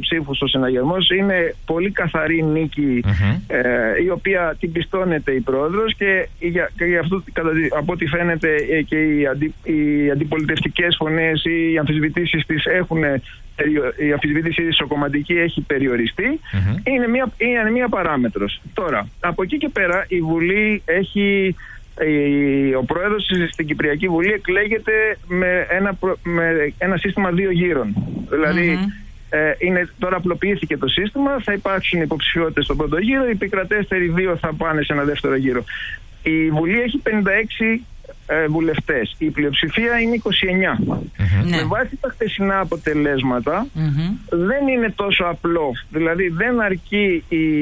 ψήφους ο συναγερμός. Είναι πολύ καθαρή νίκη, η οποία την πιστώνεται η πρόεδρος, και γι' αυτό, από ό,τι φαίνεται, και οι αντιπολιτευτικές φωνές, οι αμφισβητήσεις της η αμφισβήτηση ισοκομματική έχει περιοριστεί. Είναι μία παράμετρος. Τώρα, από εκεί και πέρα, η Βουλή έχει... Ο πρόεδρος στην Κυπριακή Βουλή εκλέγεται με ένα σύστημα 2 γύρων. Δηλαδή, τώρα απλοποιήθηκε το σύστημα, θα υπάρξουν υποψηφιότητες στον πρώτο γύρο, οι επικρατέστεροι 2 θα πάνε σε ένα δεύτερο γύρο. Η Βουλή έχει 56 βουλευτές. Η πλειοψηφία είναι 29. Με βάση τα χθεσινά αποτελέσματα δεν είναι τόσο απλό. Δηλαδή δεν αρκεί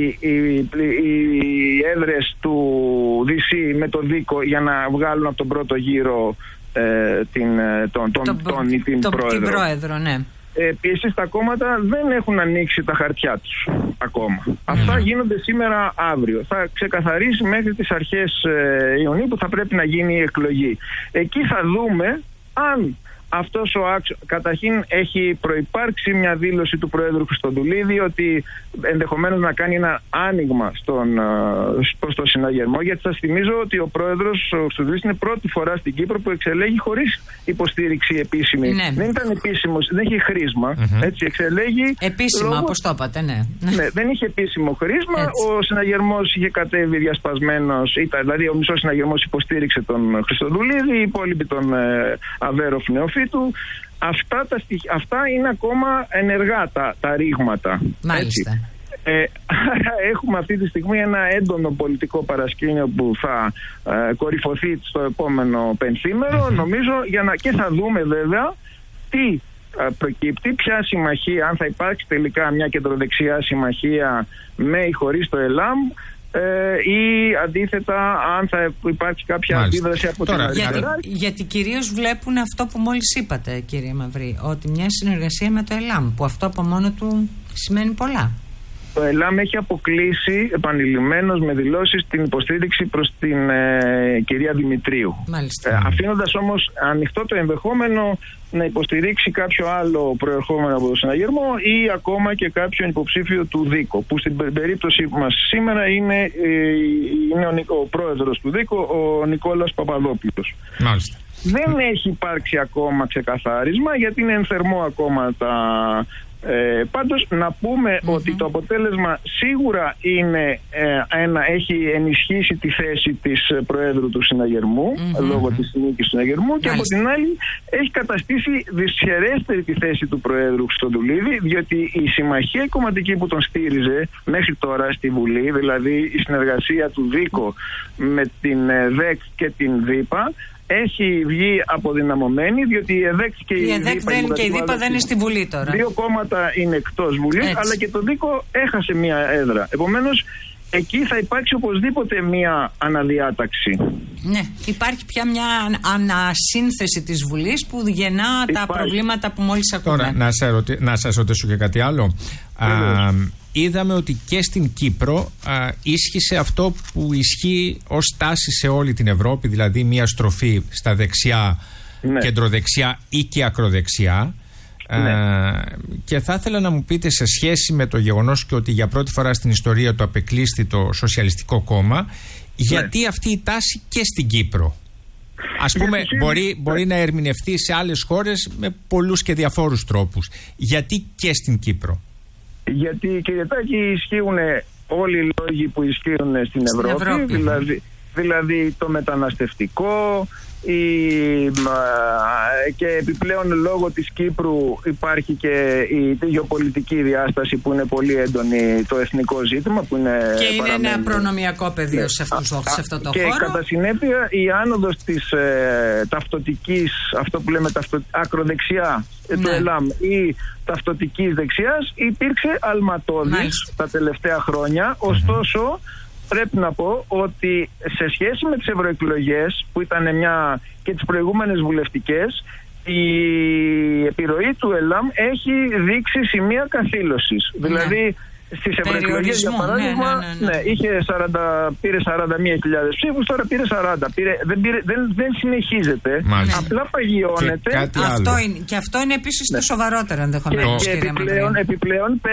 οι έδρες του DC με το Δίκο για να βγάλουν από τον πρώτο γύρο την πρόεδρο. Ναι. Επίσης τα κόμματα δεν έχουν ανοίξει τα χαρτιά τους ακόμα. Αυτά γίνονται σήμερα, αύριο. Θα ξεκαθαρίσει μέχρι τις αρχές Ιουνίου που θα πρέπει να γίνει η εκλογή. Εκεί θα δούμε αν αυτός ο άξονας... Καταρχήν έχει προϋπάρξει μια δήλωση του Προέδρου Χριστοδουλίδη ότι ενδεχομένως να κάνει ένα άνοιγμα προς το συναγερμό, γιατί σας θυμίζω ότι ο Πρόεδρος ο Χριστοδουλίδης είναι πρώτη φορά στην Κύπρο που εξελέγει χωρίς υποστήριξη επίσημη. Δεν ήταν επίσημος, δεν είχε χρήσμα. Έτσι, εξελέγει επίσημα, όπως το είπατε, δεν είχε επίσημο χρήσμα. Έτσι. Ο συναγερμός είχε κατέβει διασπασμένος, δηλαδή ο μισός συναγερμός υποστήριξε τον Χριστοδουλίδη, οι υπόλοιποι τον Αβέροφ Νεοφύτου. Αυτά είναι ακόμα ενεργά τα ρήγματα. Μάλιστα. Άρα έχουμε αυτή τη στιγμή ένα έντονο πολιτικό παρασκήνιο που θα κορυφωθεί στο επόμενο πενθήμερο, νομίζω, και θα δούμε βέβαια τι προκύπτει, ποια συμμαχία, αν θα υπάρξει τελικά μια κεντροδεξιά συμμαχία με ή χωρίς το ΕΛΑΜ, ή αντίθετα αν θα υπάρξει κάποια αντίδραση από την αριστερά. Γιατί κυρίως βλέπουν αυτό που μόλις είπατε, κύριε Μαυρή, ότι μια συνεργασία με το ΕΛΑΜ, που αυτό από μόνο του σημαίνει πολλά. Το ΕΛΑΜ έχει αποκλείσει επανειλημμένως με δηλώσεις την υποστήριξη προς την κυρία Δημητρίου. Αφήνοντας όμως ανοιχτό το ενδεχόμενο να υποστηρίξει κάποιο άλλο προερχόμενο από το συναγερμό ή ακόμα και κάποιον υποψήφιο του Δίκο, που στην περίπτωση μας σήμερα είναι ο πρόεδρος του Δίκο, ο Νικόλας Παπαδόπουλος. Μάλιστα. Δεν έχει υπάρξει ακόμα ξεκαθάρισμα, γιατί είναι εν θερμό ακόμα πάντως να πούμε ότι το αποτέλεσμα σίγουρα είναι έχει ενισχύσει τη θέση της Προέδρου του Συναγερμού λόγω της νίκης του Συναγερμού, και από την άλλη έχει καταστήσει δυσχερέστερη τη θέση του Προέδρου Χριστοδουλίδη, διότι η συμμαχία κομματική που τον στήριζε μέχρι τώρα στη Βουλή, δηλαδή η συνεργασία του Δίκο με την ΔΕΚ και την ΔΥΠΑ, έχει βγει αποδυναμωμένη, διότι η ΕΔΕΚ και η ΔΥΠΑ δεν είναι στη Βουλή τώρα. 2 κόμματα είναι εκτός Βουλής, αλλά και το Δίκο έχασε μία έδρα. Επομένως, εκεί θα υπάρξει οπωσδήποτε μία αναδιάταξη. Ναι, υπάρχει πια μια ανασύνθεση της Βουλής που γεννά τα προβλήματα που μόλις ακούμε. Τώρα, να σας ρωτήσω και κάτι άλλο. Είδαμε ότι και στην Κύπρο ίσχυσε αυτό που ισχύει ως τάση σε όλη την Ευρώπη, δηλαδή μια στροφή στα δεξιά, κεντροδεξιά ή και ακροδεξιά. Και θα ήθελα να μου πείτε, σε σχέση με το γεγονός και ότι για πρώτη φορά στην ιστορία του απεκλείστη το Σοσιαλιστικό Κόμμα, γιατί αυτή η τάση και στην Κύπρο? Ας πούμε, μπορεί να ερμηνευτεί σε άλλες χώρες με πολλούς και διαφόρους τρόπους. Γιατί και στην Κύπρο? Γιατί, κύριε Τάκη, ισχύουν όλοι οι λόγοι που ισχύουν στην Ευρώπη. Δηλαδή το μεταναστευτικό, και επιπλέον λόγω της Κύπρου υπάρχει και η γεωπολιτική διάσταση που είναι πολύ έντονη, το εθνικό ζήτημα που είναι και είναι ένα προνομιακό πεδίο σε αυτό το και χώρο. Και κατά συνέπεια η άνοδος της ταυτοτικής, αυτό που λέμε ακροδεξιά, του ΕΛΑΜ, ή ταυτοτικής δεξιάς, υπήρξε αλματώδης τα τελευταία χρόνια. Ωστόσο πρέπει να πω ότι σε σχέση με τις ευρωεκλογές που ήταν και τις προηγούμενες βουλευτικές, η επιρροή του ΕΛΑΜ έχει δείξει σημεία καθήλωσης. Δηλαδή στις ευρωεκλογές, για παράδειγμα, πήρε 41.000 ψήφους, τώρα πήρε 40. Δεν συνεχίζεται. Απλά παγιώνεται. Και αυτό είναι επίσης το σοβαρότερο ενδεχομένως. Και επιπλέον